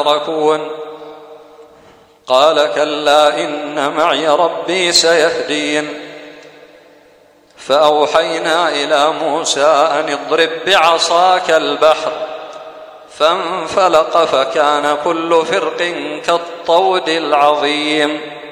يتركون قال كلا إن معي ربي سيهدين فأوحينا إلى موسى أن اضرب بعصاك البحر فانفلق فكان كل فرق كالطود العظيم